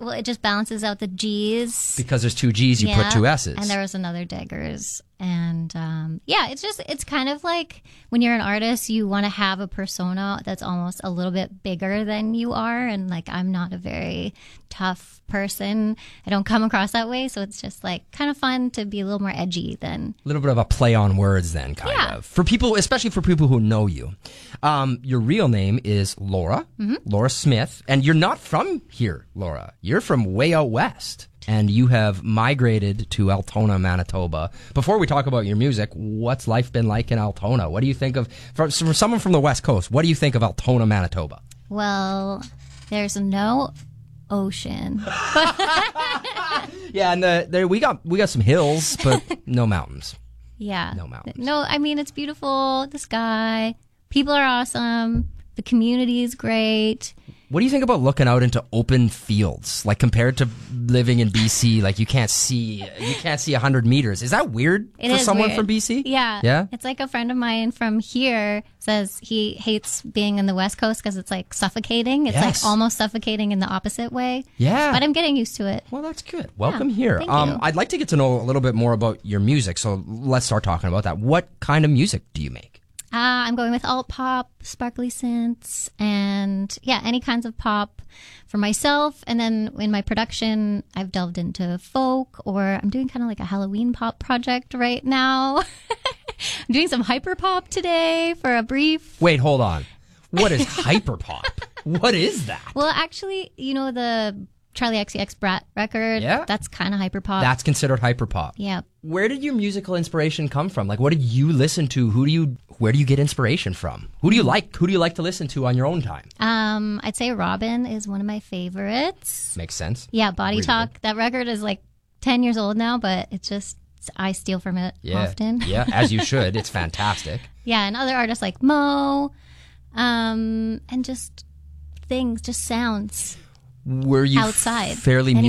Well, it just balances out the G's. Because there's two G's, you put two S's. And there was another Deggers. And it's kind of like when you're an artist, you want to have a persona that's almost a little bit bigger than you are. And like, I'm not a very tough person. I don't come across that way. So it's just like kind of fun to be a little more edgy than. A little bit of a play on words then, kind of. For people, especially for people who know you. Your real name is Laura, Laura Smith. And you're not from here, Laura. You're from way out west. And you have migrated to Altona, Manitoba. Before we talk about your music, what's life been like in Altona? What do you think of, from someone from the West Coast, what do you think of Altona, Manitoba? Well, there's no ocean. Yeah, and we got some hills, but no mountains. Yeah. No mountains. No, I mean, it's beautiful. The sky. People are awesome. The community is great. What do you think about looking out into open fields, like compared to living in BC? Like you can't see 100 meters. Is that weird for someone weird. from BC? Yeah. Yeah. It's like a friend of mine from here says he hates being in the West Coast because it's like suffocating. It's like almost suffocating in the opposite way. Yeah. But I'm getting used to it. Well, that's good. Welcome here. Thank you. I'd like to get to know a little bit more about your music. So let's start talking about that. What kind of music do you make? I'm going with alt pop, sparkly synths, and any kinds of pop for myself. And then in my production, I've delved into folk, or I'm doing kind of like a Halloween pop project right now. I'm doing some hyper pop today for a brief. Wait, hold on. What is hyper pop? What is that? Well, actually, the Charlie XCX Brat record, that's kind of hyper pop. That's considered hyper pop. Yeah. Where did your musical inspiration come from? Like, what did you listen to? Where do you get inspiration from? Who do you like? Who do you like to listen to on your own time? I'd say Robin is one of my favorites. Makes sense. Yeah, Body Talk. That record is like 10 years old now, but it's just, I steal from it often. Yeah, as you should. It's fantastic. Yeah, and other artists like Mo, and just things, just sounds. Were you outside fairly